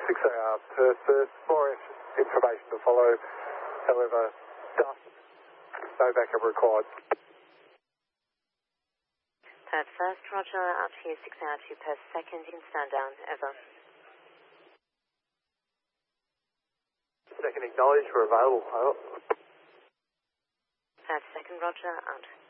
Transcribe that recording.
6AR Perth first. More information to follow. However, dust, no backup required. Perth first, roger, up to you 6AR 2 Perth second, in stand down, over. Second acknowledged, we're available, over. Perth second, roger, out.